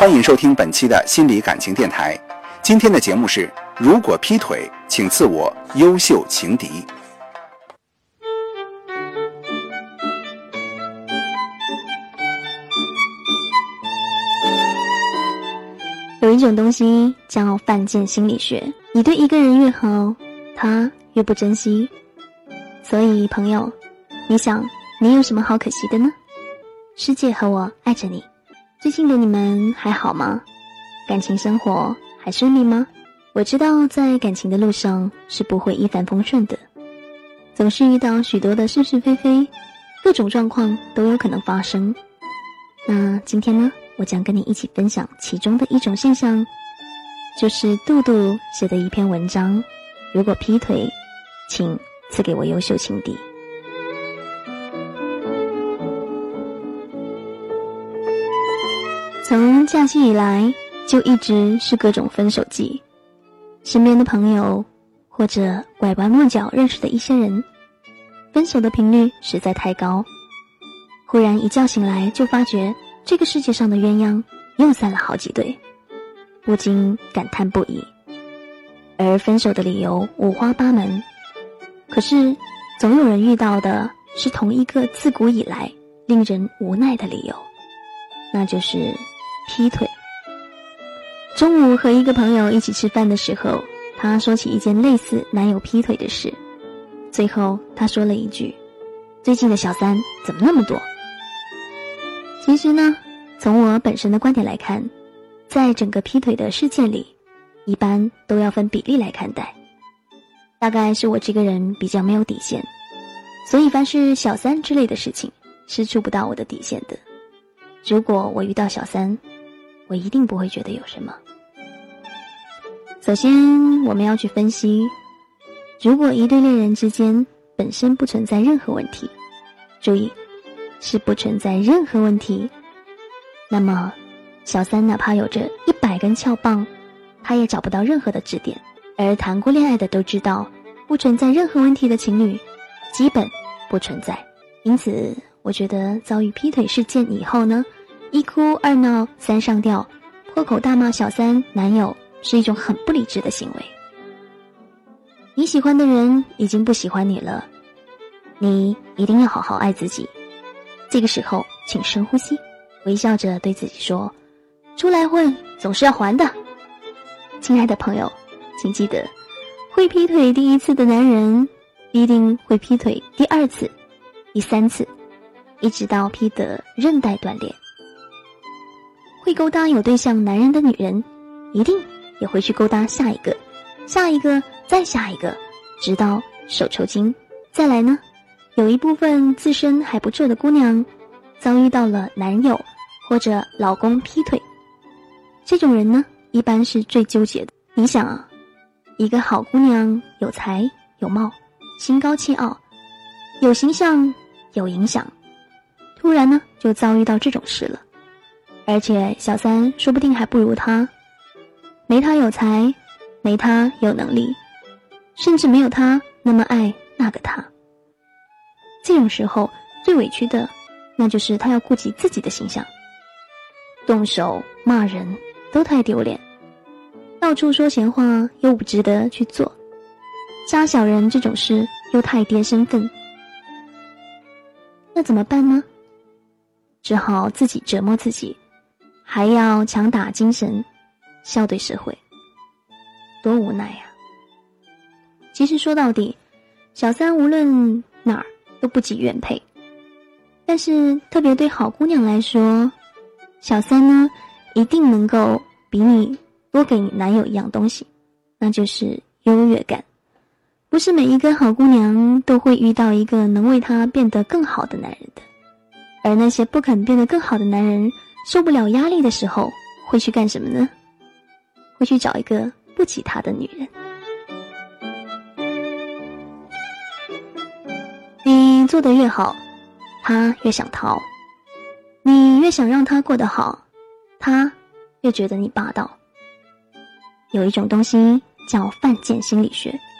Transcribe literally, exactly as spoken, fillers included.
欢迎收听本期的心理感情电台。今天的节目是：如果劈腿，请赐我优秀情敌。 有一种东西叫犯贱心理学，你对一个人越好，他越不珍惜。所以朋友，你想你有什么好可惜的呢？世界和我爱着你。最近的你们还好吗？感情生活还顺利吗？我知道在感情的路上是不会一帆风顺的，总是遇到许多的是是非非，各种状况都有可能发生。那今天呢，我将跟你一起分享其中的一种现象，就是杜杜写的一篇文章：如果劈腿，请赐给我优秀情敌。从假期以来，就一直是各种分手季。身边的朋友或者拐弯抹角认识的一些人，分手的频率实在太高。忽然一觉醒来，就发觉这个世界上的鸳鸯又散了好几对，不禁感叹不已。而分手的理由五花八门，可是总有人遇到的是同一个自古以来令人无奈的理由，那就是劈腿。中午和一个朋友一起吃饭的时候，他说起一件类似男友劈腿的事，最后他说了一句：最近的小三怎么那么多？其实呢，从我本身的观点来看，在整个劈腿的事件里，一般都要分比例来看待。大概是我这个人比较没有底线，所以凡是小三之类的事情是触不到我的底线的。如果我遇到小三，我一定不会觉得有什么。首先我们要去分析，如果一对恋人之间本身不存在任何问题，注意是不存在任何问题，那么小三哪怕有着一百根撬棒，他也找不到任何的支点。而谈过恋爱的都知道，不存在任何问题的情侣基本不存在。因此我觉得遭遇劈腿事件以后呢，一哭二闹三上吊，破口大骂小三男友，是一种很不理智的行为。你喜欢的人已经不喜欢你了，你一定要好好爱自己。这个时候请深呼吸，微笑着对自己说，出来混总是要还的。亲爱的朋友，请记得，会劈腿第一次的男人必定会劈腿第二次、第三次，一直到劈得韧带断裂。会勾搭有对象男人的女人，一定也会去勾搭下一个，下一个，再下一个，直到手抽筋。再来呢，有一部分自身还不错的姑娘，遭遇到了男友或者老公劈腿。这种人呢，一般是最纠结的。你想啊，一个好姑娘，有才有貌，心高气傲，有形象有影响，突然呢就遭遇到这种事了。而且小三说不定还不如他，没他有才，没他有能力，甚至没有他那么爱那个他。这种时候最委屈的，那就是他要顾及自己的形象，动手骂人都太丢脸，到处说闲话又不值得去做，扎小人这种事又太跌身份。那怎么办呢？只好自己折磨自己，还要强打精神，笑对社会，多无奈呀！其实说到底，小三无论哪儿都不及原配，但是特别对好姑娘来说，小三呢一定能够比你多给你男友一样东西，那就是优越感。不是每一个好姑娘都会遇到一个能为她变得更好的男人的，而那些不肯变得更好的男人，受不了压力的时候会去干什么呢？会去找一个不及他的女人。你做得越好，他越想逃，你越想让他过得好，他越觉得你霸道。有一种东西叫犯贱心理学，